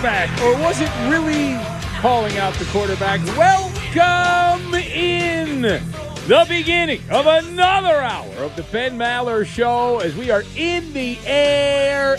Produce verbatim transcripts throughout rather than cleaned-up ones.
quarterback, or was it really calling out the quarterback? Welcome in the beginning of another hour of the Ben Maller Show as we are in the air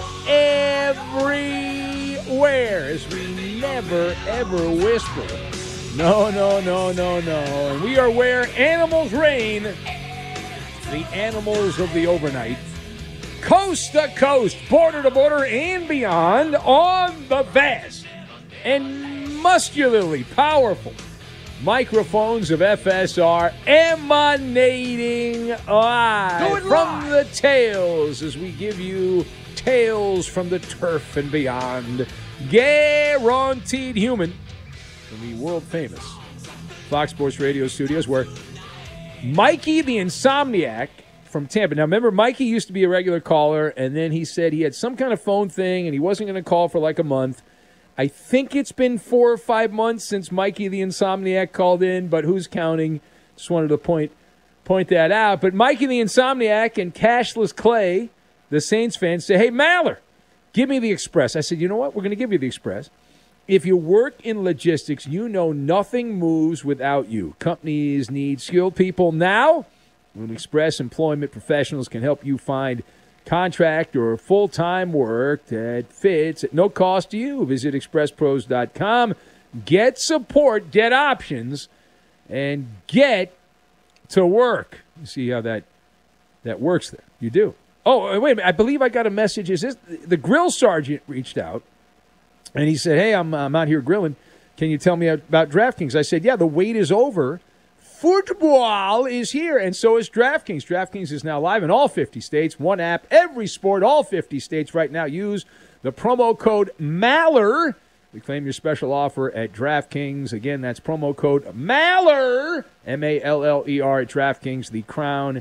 everywhere as we never, ever whisper. No, no, no, no, no. And we are where animals reign, the animals of the overnight. Coast to coast, border to border, and beyond on the vast and muscularly powerful microphones of F S R emanating live from the tails as we give you tales from the turf and beyond. Guaranteed human from the world-famous Fox Sports Radio studios where Mikey the Insomniac from Tampa. Now, remember, Mikey used to be a regular caller, and then he said he had some kind of phone thing, and he wasn't going to call for like a month. I think it's been four or five months since Mikey the Insomniac called in, but who's counting? Just wanted to point point that out. But Mikey the Insomniac and Cashless Clay, the Saints fans, say, hey, Maller, give me the Express. I said, you know what? We're going to give you the Express. If you work in logistics, you know nothing moves without you. Companies need skilled people now. When Express Employment Professionals can help you find contract or full-time work that fits at no cost to you. Visit express pros dot com. Get support, get options, and get to work. You see how that that works there. You do. Oh, wait a minute. I believe I got a message. Is this the grill sergeant reached out, and he said, hey, I'm, I'm out here grilling. Can you tell me about DraftKings? I said, yeah, the wait is over. Football is here, and so is DraftKings. DraftKings is now live in all fifty states. One app, every sport, all fifty states right now. Use the promo code MALLER to claim your special offer at DraftKings. Again, that's promo code MALLER, M A L L E R at DraftKings. The crown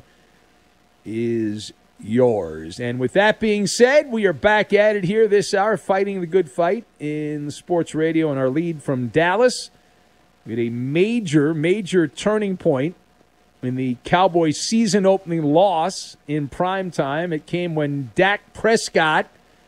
is yours. And with that being said, we are back at it here this hour, fighting the good fight in sports radio, and our lead from Dallas. We had a major, major turning point in the Cowboys' season-opening loss in prime time. It came when Dak Prescott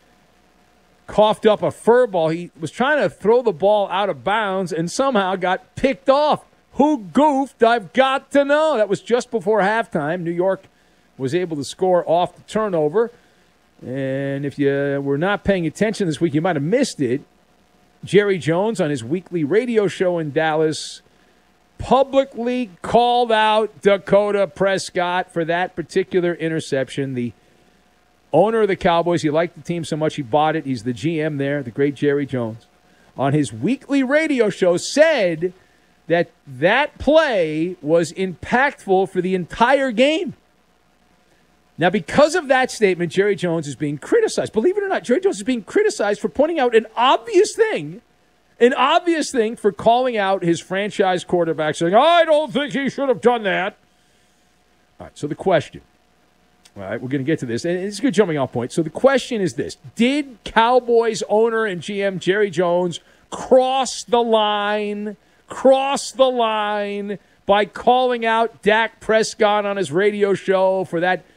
coughed up a fur ball. He was trying to throw the ball out of bounds and somehow got picked off. Who goofed? I've got to know. That was just before halftime. New York was able to score off the turnover. And if you were not paying attention this week, you might have missed it. Jerry Jones, on his weekly radio show in Dallas, publicly called out Dakota Prescott for that particular interception. The owner of the Cowboys, he liked the team so much he bought it. He's the G M there, the great Jerry Jones. On his weekly radio show, said that that play was impactful for the entire game. Now, because of that statement, Jerry Jones is being criticized. Believe it or not, Jerry Jones is being criticized for pointing out an obvious thing, an obvious thing for calling out his franchise quarterback, saying, I don't think he should have done that. All right, so the question, all right, we're going to get to this, and it's a good jumping off point. So the question is this: did Cowboys owner and G M Jerry Jones cross the line, cross the line by calling out Dak Prescott on his radio show for that